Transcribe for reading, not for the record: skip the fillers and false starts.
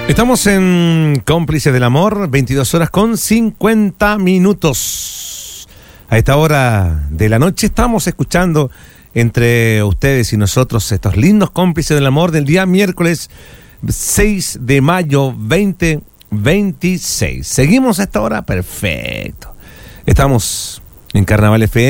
Estamos en Cómplices del Amor, 22 horas con 50 minutos. A esta hora de la noche estamos escuchando entre ustedes y nosotros estos lindos Cómplices del Amor del día miércoles 6 de mayo 2026. ¿Seguimos a esta hora? Perfecto. Estamos en Carnaval FM.